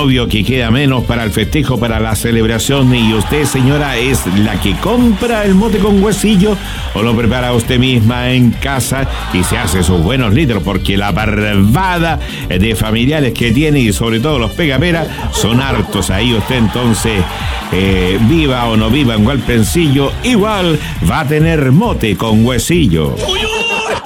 Obvio que queda menos para el festejo, para la celebración. ¿Y usted, señora, es la que compra el mote con huesillo o lo prepara usted misma en casa y se hace sus buenos litros? Porque la parvada de familiares que tiene, y sobre todo los pegaperas, son hartos. Ahí usted entonces, viva o no viva en Valpencillo, igual va a tener mote con huesillo. ¡Uy, uy!